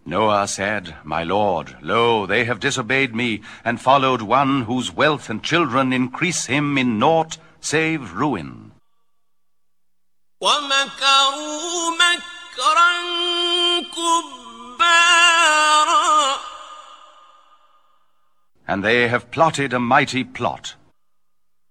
Noah said, My Lord, lo, they have disobeyed me, and followed one whose wealth and children increase him in naught save ruin. وَمَكَرُوا مَكْرًا كُبَّارًا. And they have plotted a mighty plot.